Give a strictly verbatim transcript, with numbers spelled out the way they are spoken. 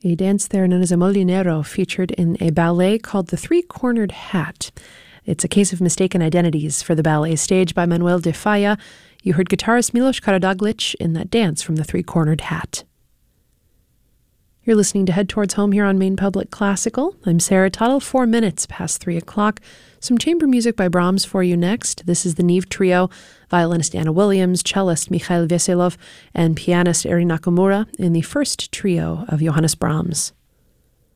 A dance there known as a molinero featured in a ballet called The Three-Cornered Hat. It's a case of mistaken identities for the ballet staged by Manuel de Falla. You heard guitarist Milos Karadzic in that dance from The Three-Cornered Hat. You're listening to Head Towards Home here on Maine Public Classical. I'm Sarah Tuttle, four minutes past three o'clock. Some chamber music by Brahms for you next. This is the Neve Trio, violinist Anna Williams, cellist Mikhail Veselov, and pianist Eri Nakamura in the first trio of Johannes Brahms.